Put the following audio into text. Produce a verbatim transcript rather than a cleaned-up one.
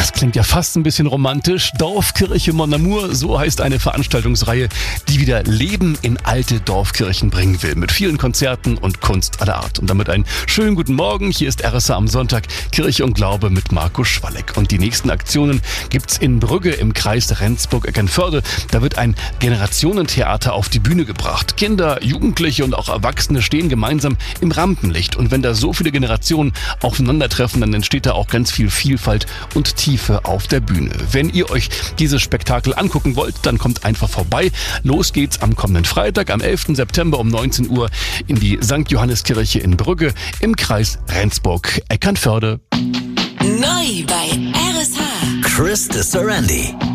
Das klingt ja fast ein bisschen romantisch. Dorfkirche Mon Amour, so heißt eine Veranstaltungsreihe, die wieder Leben in alte Dorfkirchen bringen will. Mit vielen Konzerten und Kunst aller Art. Und damit einen schönen guten Morgen. Hier ist R S A am Sonntag, Kirche und Glaube mit Marco Schwalleck. Und die nächsten Aktionen gibt's in Brügge im Kreis Rendsburg-Eckernförde. Da wird ein Generationentheater auf die Bühne gebracht. Kinder, Jugendliche und auch Erwachsene stehen gemeinsam im Rampenlicht. Und wenn da so viele Generationen aufeinandertreffen, dann entsteht da auch ganz viel Vielfalt und Tiefe auf der Bühne. Wenn ihr euch dieses Spektakel angucken wollt, dann kommt einfach vorbei. Los geht's am kommenden Freitag, am elften September um neunzehn Uhr in die Sankt Johanneskirche in Brügge im Kreis Rendsburg-Eckernförde. Neu bei R S H. Chris de Sorandi.